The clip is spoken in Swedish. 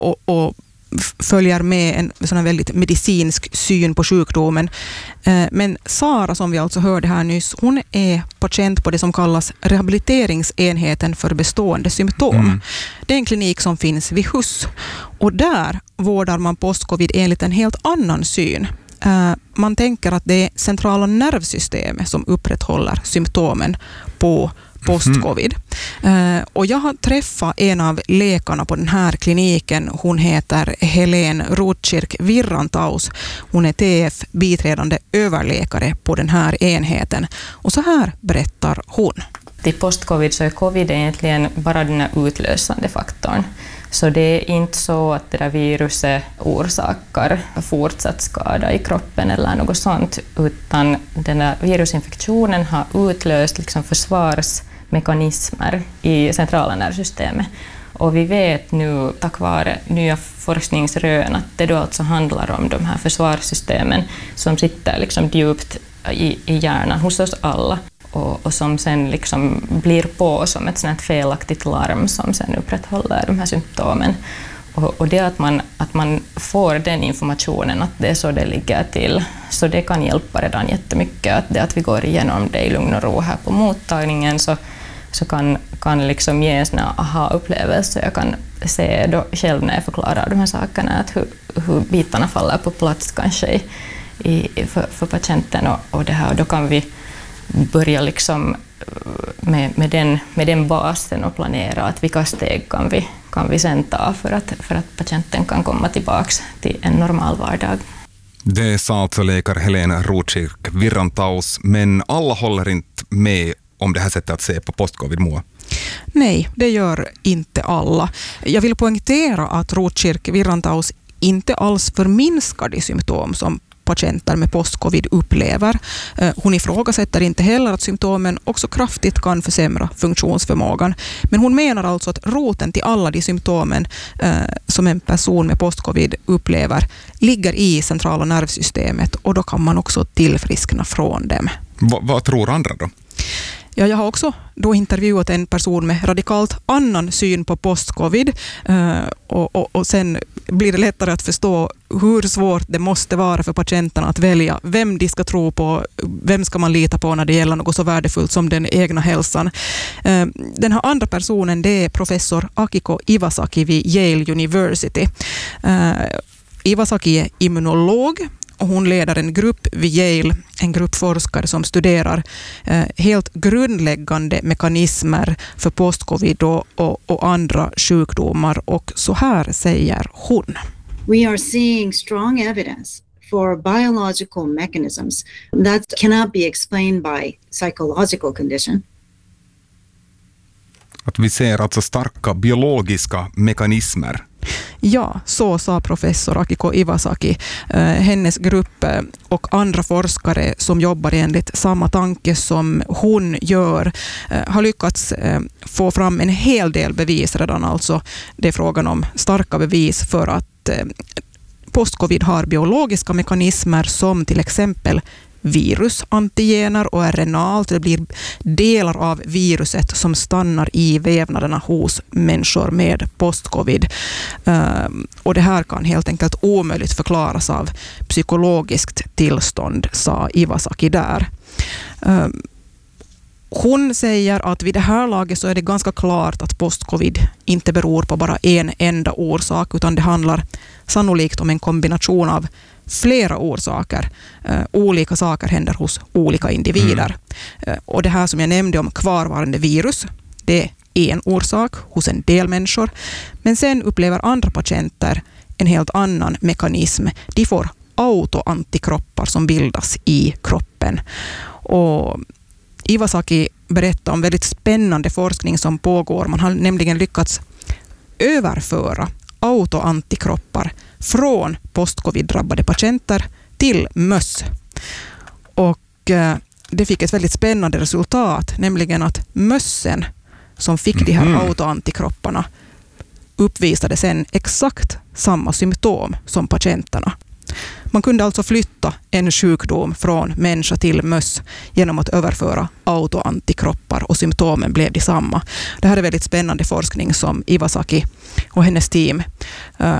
och följer med en sån här väldigt medicinsk syn på sjukdomen. Men Sara, som vi alltså hörde här nyss, hon är patient på det som kallas rehabiliteringsenheten för bestående symptom. Det är en klinik som finns vid HUS, och där vårdar man postcovid enligt en helt annan syn. Man tänker att det är centrala nervsystemet som upprätthåller symptomen på postcovid. Och jag har träffat en av läkarna på den här kliniken. Hon heter Helene Rotkirk-Virrantaus. Hon är TF, biträdande överläkare på den här enheten. Och så här berättar hon. Till postcovid så är covid egentligen bara den här utlösande faktorn. Så det är inte så att det där viruset orsakar fortsatt skada i kroppen eller något sånt, utan den här virusinfektionen har utlöst liksom försvarsmekanismer i centrala nervsystemet. Och vi vet nu tack vare nya forskningsrön att det då alltså handlar om de här försvarssystemen som sitter liksom djupt i hjärnan hos oss alla. Och som sen liksom blir på som ett sånt felaktigt larm som sen upprätthåller de här symptomen. Och det att man får den informationen att det är så det ligger till, så det kan hjälpa redan jättemycket. Att vi går igenom det i lugn och ro här på mottagningen, så kan liksom ge en sån här aha-upplevelse. Jag kan se då själv när jag förklarar de här sakerna att hur bitarna faller på plats kanske för patienten och det här. Och då kan vi börja liksom med den basen och planera att vilka steg kan vi sen ta för att patienten kan komma tillbaka till en normal vardag. Det sa alltså läkare Helene Rotkirk-Virrantaus, men alla håller inte med om det här sättet att se på postcovid, Moa. Nej, det gör inte alla. Jag vill poängtera att Rotkirk-Virrantaus inte alls förminskar de symptom som patienter med postcovid upplever. Hon ifrågasätter inte heller att symptomen också kraftigt kan försämra funktionsförmågan. Men hon menar alltså att roten till alla de symptomen som en person med postcovid upplever ligger i centrala nervsystemet, och då kan man också tillfriskna från dem. Vad tror andra då? Ja, jag har också då intervjuat en person med radikalt annan syn på postcovid, och sen blir det lättare att förstå hur svårt det måste vara för patienterna att välja vem de ska tro på, vem ska man lita på när det gäller något så värdefullt som den egna hälsan. Den här andra personen, det är professor Akiko Iwasaki vid Yale University. Iwasaki är immunolog, och hon leder en grupp vid Yale, en grupp forskare som studerar helt grundläggande mekanismer för postcovid och andra sjukdomar. Och så här säger hon. We are seeing strong evidence for biological mechanisms that cannot be explained by psychological condition. Att vi ser alltså starka biologiska mekanismer. Ja, så sa professor Akiko Iwasaki. Hennes grupp och andra forskare som jobbar enligt samma tanke som hon gör har lyckats få fram en hel del bevis redan. Alltså det är frågan om starka bevis för att postcovid har biologiska mekanismer som till exempel virusantigener och RNA, alltså det blir delar av viruset som stannar i vävnaderna hos människor med postcovid. Och det här kan helt enkelt omöjligt förklaras av psykologiskt tillstånd, sa Iwasaki där. Hon säger att vid det här laget så är det ganska klart att postcovid inte beror på bara en enda orsak, utan det handlar sannolikt om en kombination av flera orsaker. Olika saker händer hos olika individer. Och det här som jag nämnde om kvarvarande virus, det är en orsak hos en del människor. Men sen upplever andra patienter en helt annan mekanism. De får autoantikroppar som bildas i kroppen. Och Iwasaki berättar om väldigt spännande forskning som pågår. Man har nämligen lyckats överföra autoantikroppar från postcovid-drabbade patienter till möss. Och det fick ett väldigt spännande resultat, nämligen att mössen som fick de här autoantikropparna uppvisade sen exakt samma symptom som patienterna. Man kunde alltså flytta en sjukdom från människa till möss genom att överföra autoantikroppar och symptomen blev detsamma. Det här är väldigt spännande forskning som Iwasaki och hennes team